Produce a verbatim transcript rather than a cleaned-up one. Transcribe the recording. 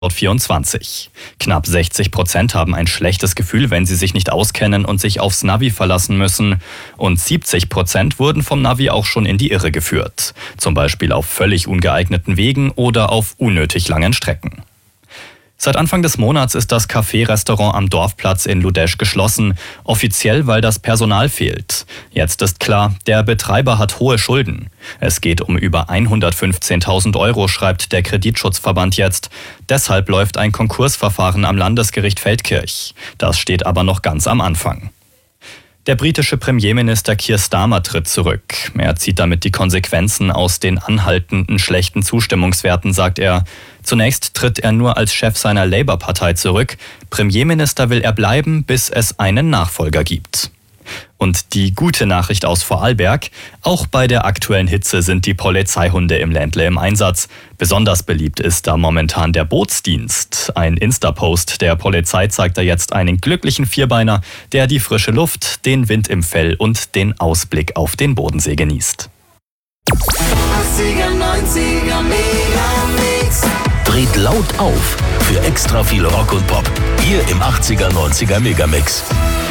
vierundzwanzig. Knapp sechzig Prozent haben ein schlechtes Gefühl, wenn sie sich nicht auskennen und sich aufs Navi verlassen müssen. Und siebzig Prozent wurden vom Navi auch schon in die Irre geführt. Zum Beispiel auf völlig ungeeigneten Wegen oder auf unnötig langen Strecken. Seit Anfang des Monats ist das Café-Restaurant am Dorfplatz in Ludesch geschlossen, offiziell, weil das Personal fehlt. Jetzt ist klar, der Betreiber hat hohe Schulden. Es geht um über hundertfünfzehntausend Euro, schreibt der Kreditschutzverband jetzt. Deshalb läuft ein Konkursverfahren am Landesgericht Feldkirch. Das steht aber noch ganz am Anfang. Der britische Premierminister Keir Starmer tritt zurück. Er zieht damit die Konsequenzen aus den anhaltenden schlechten Zustimmungswerten, sagt er. Zunächst tritt er nur als Chef seiner Labour-Partei zurück. Premierminister will er bleiben, bis es einen Nachfolger gibt. Und die gute Nachricht aus Vorarlberg: Auch bei der aktuellen Hitze sind die Polizeihunde im Ländle im Einsatz. Besonders beliebt ist da momentan der Bootsdienst. Ein Insta-Post der Polizei zeigt da jetzt einen glücklichen Vierbeiner, der die frische Luft, den Wind im Fell und den Ausblick auf den Bodensee genießt. achtziger, neunziger Megamix. Dreht laut auf für extra viel Rock und Pop. Hier im achtziger, neunziger Megamix.